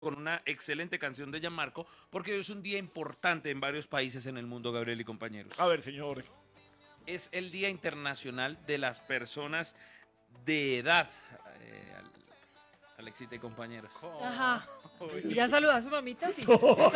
con una excelente canción de Gianmarco, porque hoy es un día importante en varios países en el mundo, Gabriel y compañeros. A ver, señor. Es el Día Internacional de las Personas de Edad. Alexita y compañeros. Ajá. ¿Y ya saludó a su mamita? Sí. No,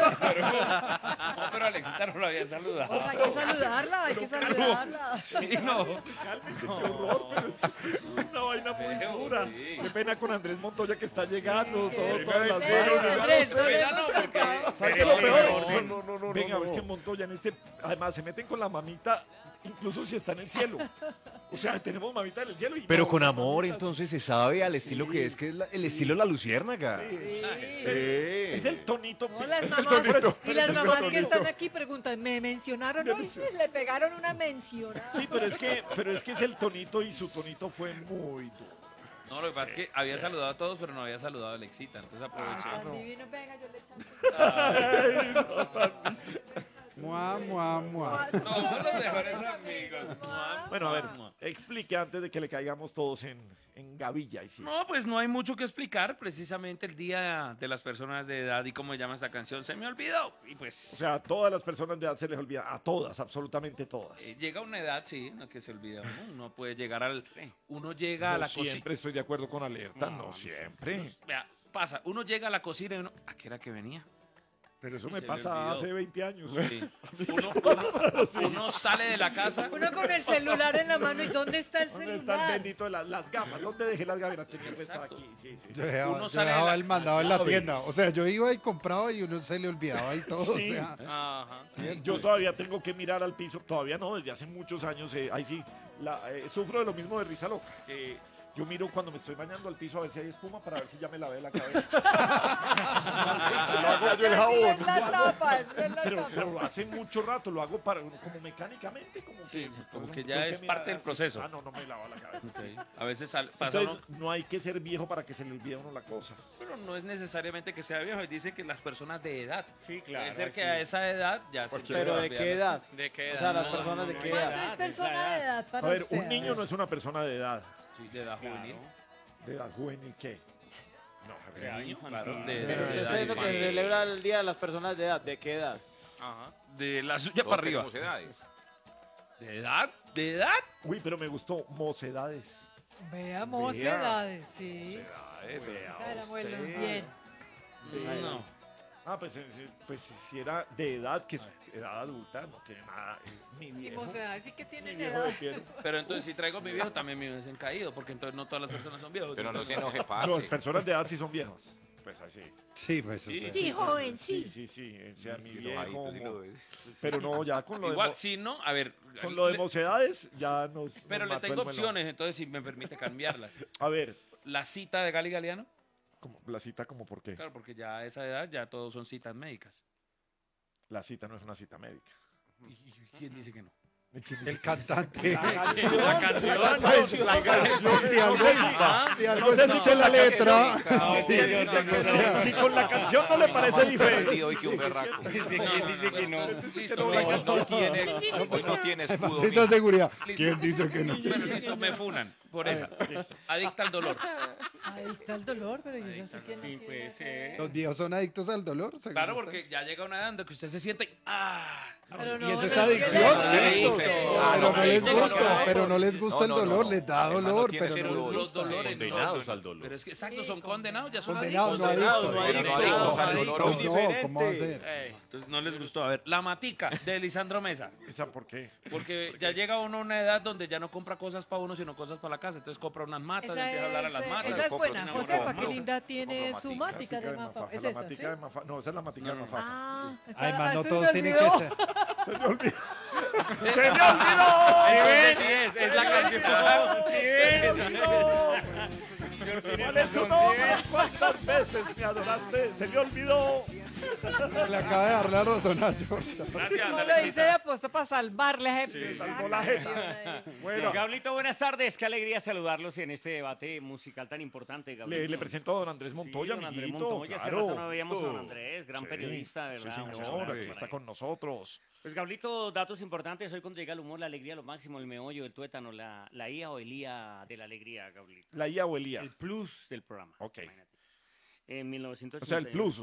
pero Alexita no lo había saludado. O sea, hay que saludarla, hay que saludarla. Sí, no. Cálmese, qué horror, pero es que esto es una vaina muy Feo, dura. sí. Qué pena con Andrés Montoya que está llegando. Todas las Andrés, no le Mira, hemos no, porque- cantado. ¿Sabes qué es lo peor? No, Venga, es que Montoya en además se meten con la mamita, incluso si está en el cielo. O sea, tenemos mamita en el cielo. Pero no, con la amor, mamita entonces se sabe al estilo que es el estilo de la luciérnaga. es el tonito. No, las es el mamás, tonito. y las Es el mamás que tonito. están aquí preguntan, ¿me mencionaron hoy? Sí, le pegaron una mencionada. Sí, pero es que es el tonito y su tonito fue muy duro. No, lo que pasa es que había saludado a todos, pero no había saludado a Alexita, entonces aproveché. Tan divino, venga, yo le echo. Mua, mua, mua. Somos los mejores amigos. Bueno, a ver, explique antes de que le caigamos todos en gavilla. Y sí. No, pues no hay mucho que explicar. Precisamente el Día de las Personas de Edad y cómo se llama esta canción se me olvidó. Y O pues sea, a todas las personas de edad se les olvida. A todas, absolutamente todas. llega una edad, sí, no que se olvida uno. Uno puede llegar uno llega a No la cocina. siempre estoy de acuerdo con Alerta, no siempre. Vea, pasa, uno llega a la cocina y uno, ¿a qué era que venía? Pero eso Se me le pasa olvidó. hace 20 años. Sí. Uno sale de la casa. Uno con el celular en la mano, ¿y dónde está el ¿Dónde está el celular? bendito de las gafas? ¿Dónde dejé las gafas? Tenía que estar Exacto. aquí. Sí, sí. Yo dejaba, Uno yo sale de dejaba la- el mandado en la tienda. O sea, yo iba y compraba y uno se le olvidaba y todo. Sí. O sea, Ajá. sí. Yo todavía tengo que mirar al piso, todavía no, desde hace muchos años, ahí sí, sufro de lo mismo de risa loca. Yo miro cuando me estoy bañando al piso a ver si hay espuma para ver si ya me lavé la cabeza. Lo hago yo el jabón. Es la tapa, es la Pero tapa. lo hace mucho rato, lo hago como mecánicamente, Sí, como que tengo ya es mirar parte del así. proceso. Ah, no me lavo la cabeza. Ok. A veces pasa uno, Entonces, no hay que ser viejo para que se le olvide a uno la cosa. pero no es necesariamente que sea viejo. Dice que las personas de edad. Sí, claro. Puede ser que sí. a esa edad ya se empieza Pero a ¿de olvidar qué las- edad? ¿De qué O edad? sea, las No, personas no, de no, qué no. edad. ¿Cuánto es persona de edad para A ver, usted? un niño no es una persona de edad. Sí, de edad juvenil. ¿De edad juvenil qué? No, De edad Niño, infantil. claro, Pero de usted edad está diciendo que se infantil. celebra el Día de las Personas de edad. ¿De qué edad? Ajá. De la suya Todos para arriba. tenemos edades. ¿De edad? ¿De edad? Uy, pero me gustó mocedades. Veamos Vea. edades, sí. Vea Esa del abuelo, usted. bien. No. Ah, pues si era de edad, que es edad adulta, no tiene nada. Mi Y viejo. mocedades sí que Mi tienen viejo edad. de fiel. Pero entonces si traigo a mi viejo, también mi viejo es caído, porque entonces no todas las personas son viejos. Pero no se enoje, Las parce. personas de edad sí son viejas. Pues así. sí, pues. O sea, Sí, joven, sí. Sí. O sea, mi Sí, viejo. enojadito, sí lo ves. Pero no, ya con lo Igual, de, si no, a ver. con lo de le- mocedades, ya nos. Pero nos le mató tengo el melón. opciones, entonces si me permite cambiarlas. A ver, La cita de Gali Galeano, como, la cita, como por qué? claro, porque ya a esa edad ya todos son citas médicas. La cita no es una cita médica. ¿Y quién dice que no? el cantante. La canción. La canción, Si algo, si algo No sé si escucha con la la letra. Si con la canción no le parece Más diferente. perdido hoy que un berraco. ¿Quién dice que no? Listo, la Hoy listo. no tiene escudo. Necesito mira. seguridad. Listo. ¿Quién dice que no? Bueno, listo, me funan por esa. Adicta al dolor. Adicta al dolor, pero yo no sé quién Sí, no pues, tiene Los viejos son adictos al dolor. según Claro, usted. porque ya llega una edad en que usted se siente y Pero no, Y eso es no adicción. que le le guste. Pero no les gusta, pero no les gusta el No, no, dolor, no. les da Además, no dolor, tiene pero pero no escudo. les los gusta. dolores Condenados al dolor. Pero es que exacto, son condenados, ya son Condenados, no adictos. adictos. no adictos. Adictos, al dolor. adictos, Muy no, ¿cómo va a ser? Entonces no les gustó. A ver, la matica de Lisandro Mesa. ¿Esa por qué? Porque ya llega uno a una edad donde ya no compra cosas para uno, sino cosas para la casa. Entonces compra unas matas, Esa empieza a hablar a las matas. esa es compro buena. una Josefa, broma. qué linda tiene Compro su matica. mática de Mafa. Es La esa, ¿sí? matica de Mafa. No, esa es la matica de Mafa. Ah, Además, no se todos me tienen que olvidó. ser. Se me olvidó. ¡Se me olvidó! Entonces sí es la canción. ¿Cuál es su nombre? ¿Cuántas veces me adoraste? Se me olvidó. Le acaba de dar la razón a George. Gracias, No lo hice de apuesto para salvarle a ese- salvó la jeta. Bueno, Gablito, buenas tardes. Qué alegría saludarlos en este debate musical tan importante, Gablito. le presento a don Andrés Montoya, Sí, don Andrés amiguito, Montoya. Hace claro. rato no veíamos a don Andrés, gran Sí, periodista, de sí, verdad. un señor, abrazo aquí por está ahí. con nosotros. Pues, Gablito, datos importantes. Hoy cuando llega el humor, la alegría, lo máximo, el meollo, el tuétano, la IA o el IA de la alegría, Gablito. La IA o el IA. El plus del programa. Ok. Imagínate. En O 1980. sea, el plus.